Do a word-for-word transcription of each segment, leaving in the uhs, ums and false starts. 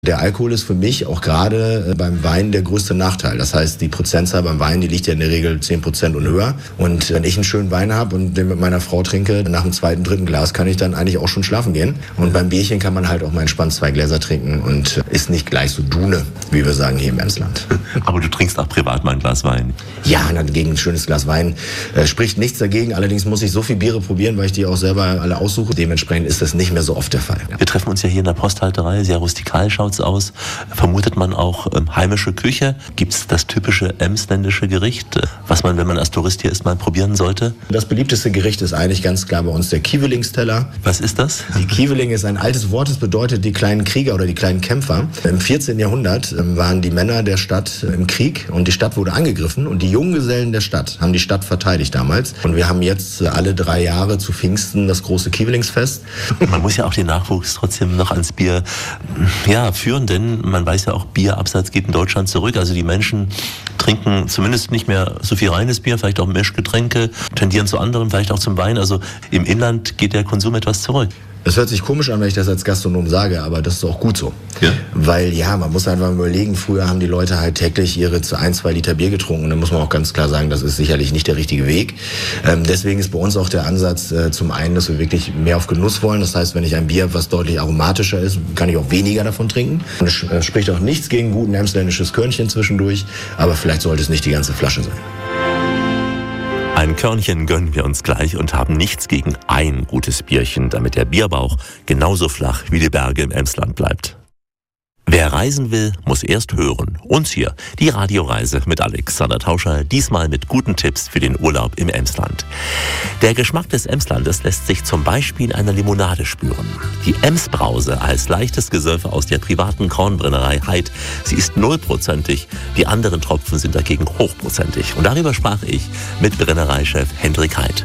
Der Alkohol ist für mich auch gerade beim Wein der größte Nachteil. Das heißt, die Prozentzahl beim Wein, die liegt ja in der Regel zehn Prozent und höher. Und wenn ich einen schönen Wein habe und den mit meiner Frau trinke, nach dem zweiten, dritten Glas kann ich dann eigentlich auch schon schlafen gehen. Und beim Bierchen kann man halt auch mal entspannt zwei Gläser trinken und ist nicht gleich so Dune, wie wir sagen hier im Emsland. Aber du trinkst auch privat mal ein Glas Wein? Ja, gegen ein schönes Glas Wein äh, spricht nichts dagegen. Allerdings muss ich so viel Biere probieren, weil ich die auch selber alle aussuche. Dementsprechend ist das nicht mehr so oft der Fall. Wir treffen uns ja hier in der Posthalterei. Sehr rustikal schaut's aus. Vermutet man auch ähm, heimische Küche? Gibt es das typische emsländische Gericht, äh, was man, wenn man als Tourist hier ist, mal probieren sollte? Das beliebteste Gericht ist eigentlich ganz klar bei uns der Kiewelingsteller. Was ist das? Die Kieweling ist ein altes Wort, das bedeutet die kleinen Krieger oder die kleinen Kämpfer. Im vierzehnten Jahrhundert äh, waren die Männer der Stadt äh, im Krieg und die Stadt wurde angegriffen und die Junggesellen der Stadt haben die Stadt verteidigt damals. Und wir haben jetzt äh, alle drei Jahre zu Pfingsten das große Kiewelingsfest. Man muss ja auch den Nachwuchs trotzdem noch ans Bier ja, führen, denn man weiß ja auch, Bierabsatz geht in Deutschland zurück. Also die Menschen trinken zumindest nicht mehr so viel reines Bier, vielleicht auch Mischgetränke, tendieren zu anderen, vielleicht auch zum Wein. Also im Inland geht der Konsum etwas zurück. Das hört sich komisch an, wenn ich das als Gastronom sage, aber das ist auch gut so. Ja. Weil ja, man muss einfach überlegen, früher haben die Leute halt täglich ihre zu ein, zwei Liter Bier getrunken. Und da muss man auch ganz klar sagen, das ist sicherlich nicht der richtige Weg. Ähm, deswegen ist bei uns auch der Ansatz äh, zum einen, dass wir wirklich mehr auf Genuss wollen. Das heißt, wenn ich ein Bier habe, was deutlich aromatischer ist, kann ich auch weniger davon trinken. Und es äh, spricht auch nichts gegen guten emsländisches Körnchen zwischendurch, aber vielleicht sollte es nicht die ganze Flasche sein. Ein Körnchen gönnen wir uns gleich und haben nichts gegen ein gutes Bierchen, damit der Bierbauch genauso flach wie die Berge im Emsland bleibt. Wer reisen will, muss erst hören. Uns hier, die Radioreise mit Alexander Tauscher, diesmal mit guten Tipps für den Urlaub im Emsland. Der Geschmack des Emslandes lässt sich zum Beispiel in einer Limonade spüren. Die Emsbrause als leichtes Gesöff aus der privaten Kornbrennerei Heid, sie ist nullprozentig, die anderen Tropfen sind dagegen hochprozentig. Und darüber sprach ich mit Brennereichef Hendrik Heid.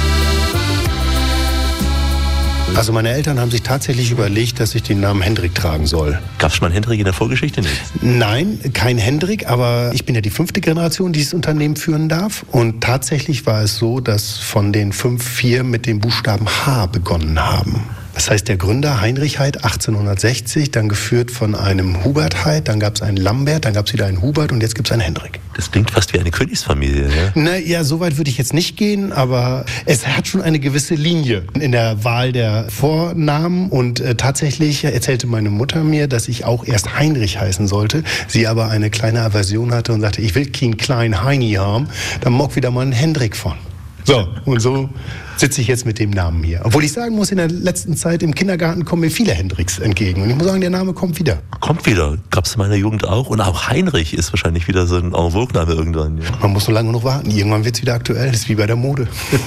Also meine Eltern haben sich tatsächlich überlegt, dass ich den Namen Hendrik tragen soll. Gab es schon mal einen Hendrik in der Vorgeschichte nicht? Nein, kein Hendrik, aber ich bin ja die fünfte Generation, die dieses Unternehmen führen darf. Und tatsächlich war es so, dass von den fünf vier mit dem Buchstaben H begonnen haben. Das heißt, der Gründer Heinrich Heid achtzehnhundertsechzig, dann geführt von einem Hubert Heid, dann gab es einen Lambert, dann gab es wieder einen Hubert und jetzt gibt es einen Hendrik. Das klingt fast wie eine Königsfamilie, ja? Na ja, so weit würde ich jetzt nicht gehen, aber es hat schon eine gewisse Linie in der Wahl der Vornamen und äh, tatsächlich erzählte meine Mutter mir, dass ich auch erst Heinrich heißen sollte, sie aber eine kleine Aversion hatte und sagte, ich will keinen kleinen Heini haben, dann mag wieder mal einen Hendrik von. So, und so sitze ich jetzt mit dem Namen hier. Obwohl ich sagen muss, in der letzten Zeit im Kindergarten kommen mir viele Hendriks entgegen. Und ich muss sagen, der Name kommt wieder. Kommt wieder. Gab es in meiner Jugend auch. Und auch Heinrich ist wahrscheinlich wieder so ein en vogue-Name irgendwann. Ja. Man muss so lange noch warten. Irgendwann wird es wieder aktuell. Das ist wie bei der Mode.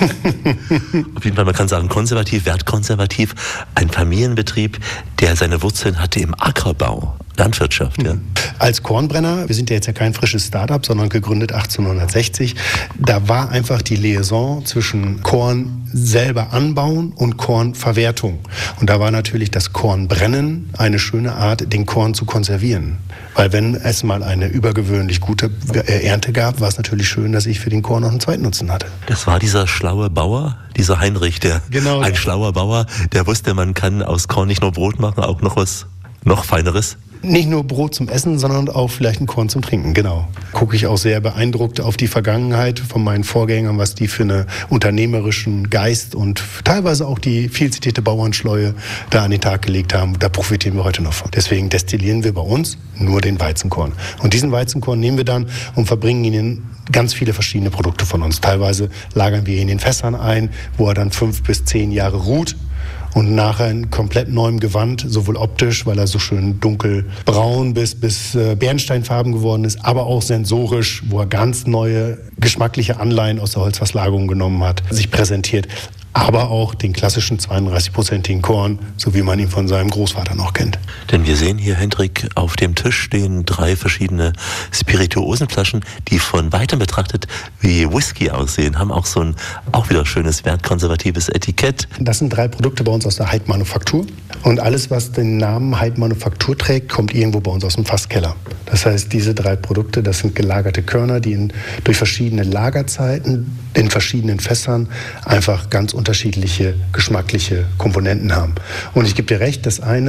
Auf jeden Fall, man kann sagen, konservativ, wertkonservativ. Ein Familienbetrieb, der seine Wurzeln hatte im Ackerbau. Landwirtschaft, ja. Als Kornbrenner, wir sind ja jetzt ja kein frisches Start-up, sondern gegründet achtzehnhundertsechzig, da war einfach die Liaison zwischen Korn selber anbauen und Kornverwertung. Und da war natürlich das Kornbrennen eine schöne Art, den Korn zu konservieren. Weil wenn es mal eine übergewöhnlich gute Ernte gab, war es natürlich schön, dass ich für den Korn noch einen Zweitnutzen hatte. Das war dieser schlaue Bauer, dieser Heinrich, der genau, ein schlauer Bauer, der wusste, man kann aus Korn nicht nur Brot machen, auch noch was noch Feineres. Nicht nur Brot zum Essen, sondern auch vielleicht ein Korn zum Trinken, genau. Gucke ich auch sehr beeindruckt auf die Vergangenheit von meinen Vorgängern, was die für einen unternehmerischen Geist und teilweise auch die viel zitierte Bauernschleue da an den Tag gelegt haben. Da profitieren wir heute noch von. Deswegen destillieren wir bei uns nur den Weizenkorn. Und diesen Weizenkorn nehmen wir dann und verbringen ihn in ganz viele verschiedene Produkte von uns. Teilweise lagern wir ihn in den Fässern ein, wo er dann fünf bis zehn Jahre ruht. Und nachher in komplett neuem Gewand, sowohl optisch, weil er so schön dunkelbraun bis, bis äh, bernsteinfarben geworden ist, aber auch sensorisch, wo er ganz neue geschmackliche Anleihen aus der Holzverslagerung genommen hat, sich präsentiert. Aber auch den klassischen zweiunddreißig-prozentigen Korn, so wie man ihn von seinem Großvater noch kennt. Denn wir sehen hier, Hendrik, auf dem Tisch stehen drei verschiedene Spirituosenflaschen, die von weitem betrachtet wie Whisky aussehen, haben auch so ein auch wieder schönes wertkonservatives Etikett. Das sind drei Produkte bei uns aus der Heid Manufaktur. Und alles, was den Namen Heid Manufaktur trägt, kommt irgendwo bei uns aus dem Fasskeller. Das heißt, diese drei Produkte, das sind gelagerte Körner, die in, durch verschiedene Lagerzeiten in verschiedenen Fässern einfach ganz unterschiedliche geschmackliche Komponenten haben. Und ich gebe dir recht, das eine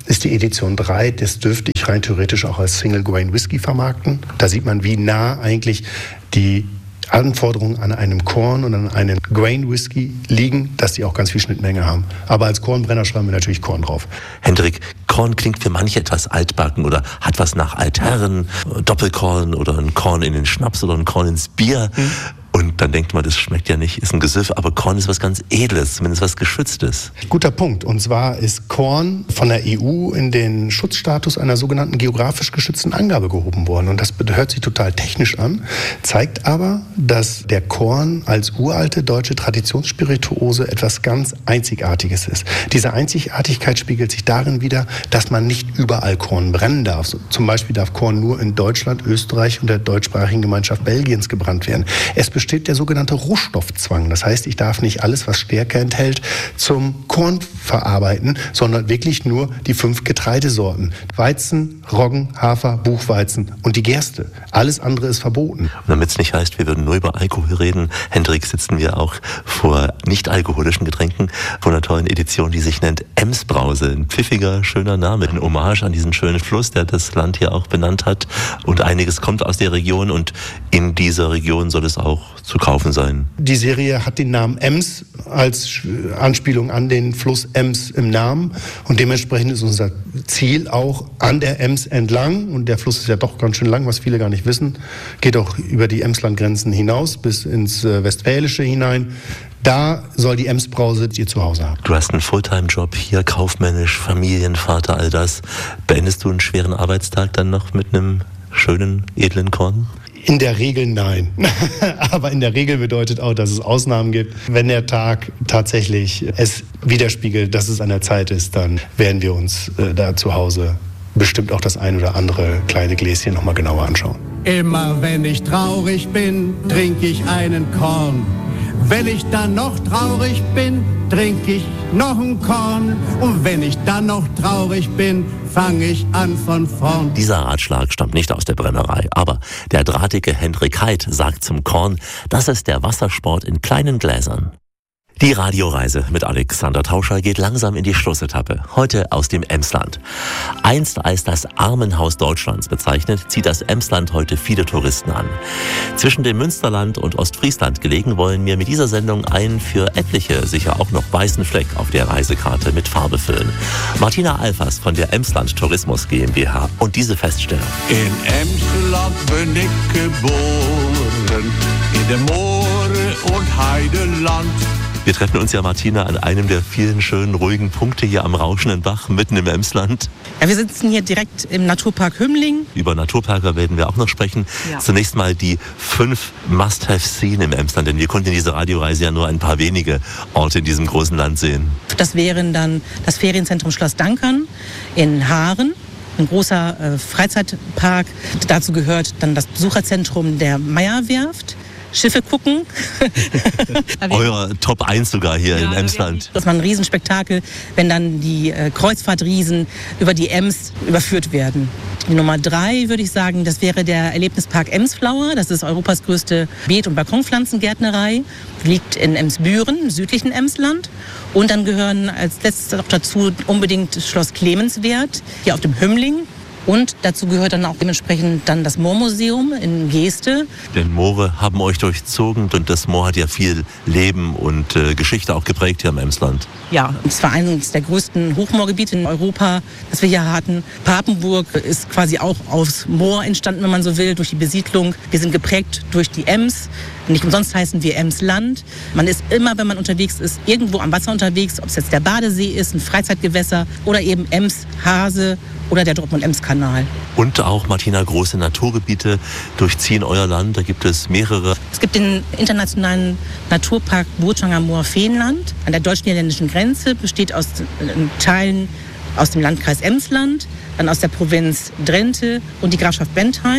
ist die Edition drei. Das dürfte ich rein theoretisch auch als Single Grain Whisky vermarkten. Da sieht man, wie nah eigentlich die Anforderungen an einem Korn und an einen Grain Whisky liegen, dass die auch ganz viel Schnittmenge haben. Aber als Kornbrenner schreiben wir natürlich Korn drauf. Hendrik, Korn klingt für manche etwas altbacken oder hat was nach Altherren, Doppelkorn oder ein Korn in den Schnaps oder ein Korn ins Bier. Hm. Und dann denkt man, das schmeckt ja nicht, ist ein Gesüff, aber Korn ist was ganz Edles, zumindest was Geschütztes. Guter Punkt. Und zwar ist Korn von der E U in den Schutzstatus einer sogenannten geografisch geschützten Angabe gehoben worden. Und das hört sich total technisch an, zeigt aber, dass der Korn als uralte deutsche Traditionsspirituose etwas ganz Einzigartiges ist. Diese Einzigartigkeit spiegelt sich darin wider, dass man nicht überall Korn brennen darf. So, zum Beispiel darf Korn nur in Deutschland, Österreich und der deutschsprachigen Gemeinschaft Belgiens gebrannt werden. Es besteht der sogenannte Rohstoffzwang. Das heißt, ich darf nicht alles, was Stärke enthält, zum Korn verarbeiten, sondern wirklich nur die fünf Getreidesorten. Weizen, Roggen, Hafer, Buchweizen und die Gerste. Alles andere ist verboten. Und damit es nicht heißt, wir würden nur über Alkohol reden, Hendrik, sitzen wir auch vor nicht-alkoholischen Getränken, vor einer tollen Edition, die sich nennt Emsbrause. Ein pfiffiger, schöner Name, ein Hommage an diesen schönen Fluss, der das Land hier auch benannt hat. Und einiges kommt aus der Region und in dieser Region soll es auch zu kaufen sein. Die Serie hat den Namen Ems als Anspielung an den Fluss Ems im Namen und dementsprechend ist unser Ziel auch an der Ems entlang, und der Fluss ist ja doch ganz schön lang, was viele gar nicht wissen, geht auch über die Emslandgrenzen hinaus bis ins äh, Westfälische hinein. Da soll die Emsbrause ihr Zuhause haben. Du hast einen Fulltime-Job hier, kaufmännisch, Familienvater, all das. Beendest du einen schweren Arbeitstag dann noch mit einem schönen, edlen Korn? In der Regel nein. Aber in der Regel bedeutet auch, dass es Ausnahmen gibt. Wenn der Tag tatsächlich es widerspiegelt, dass es an der Zeit ist, dann werden wir uns äh, da zu Hause bestimmt auch das ein oder andere kleine Gläschen noch mal genauer anschauen. Immer wenn ich traurig bin, trinke ich einen Korn. Wenn ich dann noch traurig bin, trinke ich noch ein Korn. Und wenn ich dann noch traurig bin, fange ich an von vorn. Dieser Ratschlag stammt nicht aus der Brennerei, aber der drahtige Hendrik Heid sagt zum Korn, das ist der Wassersport in kleinen Gläsern. Die Radioreise mit Alexander Tauscher geht langsam in die Schlussetappe. Heute aus dem Emsland. Einst als das Armenhaus Deutschlands bezeichnet, zieht das Emsland heute viele Touristen an. Zwischen dem Münsterland und Ostfriesland gelegen, wollen wir mit dieser Sendung einen für etliche sicher auch noch weißen Fleck auf der Reisekarte mit Farbe füllen. Martina Alfers von der Emsland Tourismus GmbH und diese Feststellung. In Emsland bin ich geboren, in dem Moore- und Heideland. Wir treffen uns ja, Martina, an einem der vielen schönen, ruhigen Punkte hier am rauschenden Bach, mitten im Emsland. Ja, wir sitzen hier direkt im Naturpark Hümmling. Über Naturparker werden wir auch noch sprechen. Ja. Zunächst mal die fünf Must-Have-Seen im Emsland, denn wir konnten in dieser Radioreise ja nur ein paar wenige Orte in diesem großen Land sehen. Das wären dann das Ferienzentrum Schloss Dankern in Haaren. Ein großer äh, Freizeitpark. Dazu gehört dann das Besucherzentrum der Meierwerft. Schiffe gucken. Euer Top eins sogar hier ja, im Emsland. Das war ein Riesenspektakel, wenn dann die äh, Kreuzfahrtriesen über die Ems überführt werden. Die Nummer drei, würde ich sagen, das wäre der Erlebnispark Emsflower. Das ist Europas größte Beet- und Balkonpflanzengärtnerei. Liegt in Emsbüren, im südlichen Emsland. Und dann gehören als letztes noch dazu unbedingt Schloss Clemenswerth, hier auf dem Hümmling. Und dazu gehört dann auch dementsprechend dann das Moormuseum in Geeste. Denn Moore haben euch durchzogen und das Moor hat ja viel Leben und äh, Geschichte auch geprägt hier im Emsland. Ja, es war eines der größten Hochmoorgebiete in Europa, das wir hier hatten. Papenburg ist quasi auch aus Moor entstanden, wenn man so will, durch die Besiedlung. Wir sind geprägt durch die Ems. Nicht umsonst heißen wir Emsland. Man ist immer, wenn man unterwegs ist, irgendwo am Wasser unterwegs, ob es jetzt der Badesee ist, ein Freizeitgewässer oder eben Ems, Hase oder der Dortmund-Ems-Kanal. Und auch, Martina, große Naturgebiete durchziehen euer Land. Da gibt es mehrere. Es gibt den internationalen Naturpark Burtschanger Moor-Feenland an der deutsch-niederländischen Grenze, besteht aus Teilen aus dem Landkreis Emsland, dann aus der Provinz Drenthe und die Grafschaft Bentheim.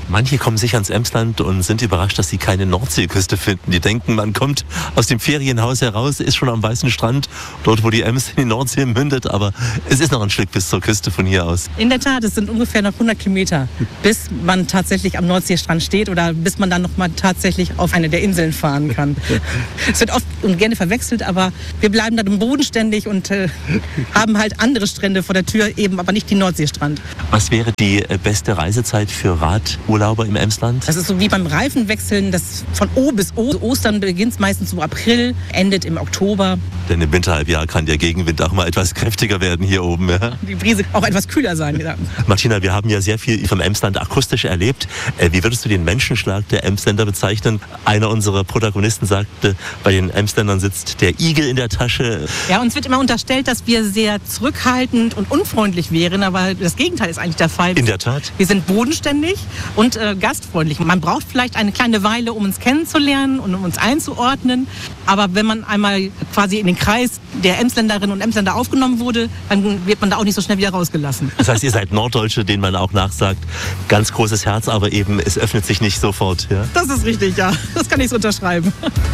Manche kommen sicher ans Emsland und sind überrascht, dass sie keine Nordseeküste finden. Die denken, man kommt aus dem Ferienhaus heraus, ist schon am weißen Strand, dort wo die Ems in die Nordsee mündet, aber es ist noch ein Stück bis zur Küste von hier aus. In der Tat, es sind ungefähr noch hundert Kilometer, bis man tatsächlich am Nordseestrand steht oder bis man dann noch mal tatsächlich auf eine der Inseln fahren kann. Es wird oft und gerne verwechselt, aber wir bleiben dann bodenständig und äh, haben halt andere Strände vor der Tür, eben aber nicht die Nordseestrand. Was wäre die äh, beste Reisezeit für Radurlauber im Emsland? Das ist so wie beim Reifenwechseln, das von O bis O. Ostern beginnt meistens im April, endet im Oktober. Denn im Winterhalbjahr kann der Gegenwind auch mal etwas kräftiger werden hier oben. Ja? Die Brise auch etwas kühler sein. Ja. Martina, wir haben ja sehr viel vom Emsland akustisch erlebt. Äh, wie würdest du den Menschenschlag der Emsländer bezeichnen? Einer unserer Protagonisten sagte, bei den Emsländern sitzt der Igel in der Tasche. Ja, uns wird immer unterstellt, dass wir sehr zurückhaltend und unfreundlich wären, aber das Gegenteil ist eigentlich der Fall. In der Tat. Wir sind bodenständig und äh, gastfreundlich. Man braucht vielleicht eine kleine Weile, um uns kennenzulernen und um uns einzuordnen. Aber wenn man einmal quasi in den Kreis der Emsländerinnen und Emsländer aufgenommen wurde, dann wird man da auch nicht so schnell wieder rausgelassen. Das heißt, ihr seid Norddeutsche, denen man auch nachsagt, ganz großes Herz, aber eben es öffnet sich nicht sofort. Ja? Das ist richtig, ja. Das kann ich so unterschreiben.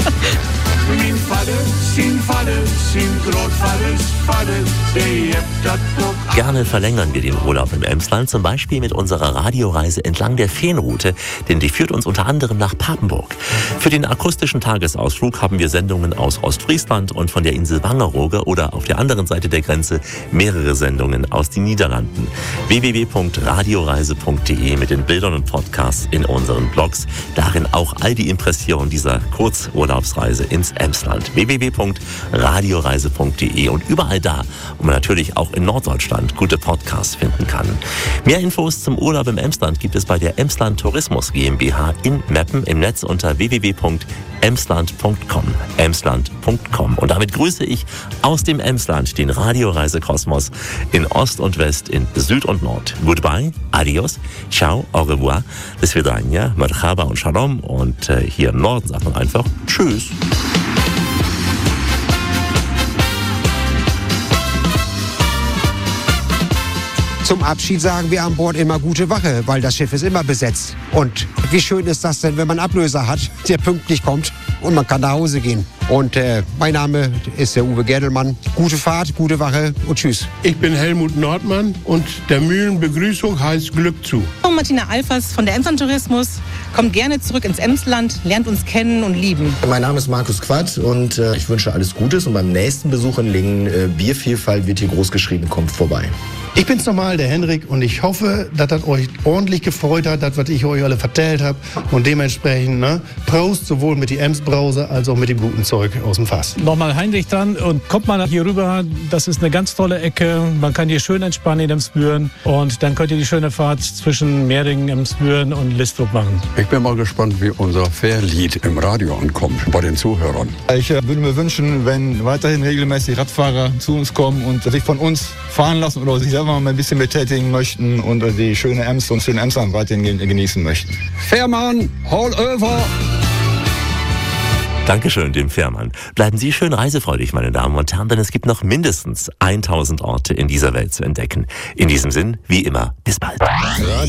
Min vader, sin vader, sin Großvaders Vater, der hebt dat doch. Gerne verlängern wir den Urlaub im Emsland, zum Beispiel mit unserer Radioreise entlang der Feenroute, denn die führt uns unter anderem nach Papenburg. Für den akustischen Tagesausflug haben wir Sendungen aus Ostfriesland und von der Insel Wangerooge oder auf der anderen Seite der Grenze mehrere Sendungen aus den Niederlanden. w w w punkt radioreise punkt de mit den Bildern und Podcasts in unseren Blogs. Darin auch all die Impressionen dieser Kurzurlaubsreise ins Emsland. w w w punkt radioreise punkt de und überall da, wo man natürlich auch in Norddeutschland gute Podcasts finden kann. Mehr Infos zum Urlaub im Emsland gibt es bei der Emsland Tourismus GmbH in Meppen im Netz unter w w w punkt emsland punkt com. emsland punkt com. Und damit grüße ich aus dem Emsland den Radioreisekosmos in Ost und West, in Süd und Nord. Goodbye, adios, ciao, au revoir, до свидания, marhaba und shalom. Und äh, hier im Norden sagt man einfach tschüss. Zum Abschied sagen wir an Bord immer gute Wache, weil das Schiff ist immer besetzt. Und wie schön ist das denn, wenn man einen Ablöser hat, der pünktlich kommt und man kann nach Hause gehen. Und äh, mein Name ist der Uwe Gerdelmann. Gute Fahrt, gute Wache und tschüss. Ich bin Helmut Nordmann und der Mühlenbegrüßung heißt Glück zu. Und Martina Alfers von der Emsland Tourismus. Kommt gerne zurück ins Emsland, lernt uns kennen und lieben. Mein Name ist Markus Quadt und äh, ich wünsche alles Gutes. Und beim nächsten Besuch in Lingen, äh, Biervielfalt wird hier groß geschrieben, kommt vorbei. Ich bin's nochmal, der Henrik, und ich hoffe, dass das euch ordentlich gefreut hat, das, was ich euch alle vertellt habe. Und dementsprechend, ne, Prost, sowohl mit die Ems-Brause als auch mit dem guten Zeug aus dem Fass. Nochmal Heinrich dran und kommt mal hier rüber. Das ist eine ganz tolle Ecke. Man kann hier schön entspannen in Emsbüren. Und dann könnt ihr die schöne Fahrt zwischen Mehringen, Emsbüren und Listrup machen. Ich bin mal gespannt, wie unser Fährlied im Radio ankommt bei den Zuhörern. Ich äh, würde mir wünschen, wenn weiterhin regelmäßig Radfahrer zu uns kommen und sich von uns fahren lassen oder sich selber mal ein bisschen betätigen möchten und äh, die schöne Ems und schönen Emsland weiterhin genießen möchten. Fährmann, all over! Dankeschön, dem Fährmann. Bleiben Sie schön reisefreudig, meine Damen und Herren, denn es gibt noch mindestens tausend Orte in dieser Welt zu entdecken. In diesem Sinn, wie immer, bis bald.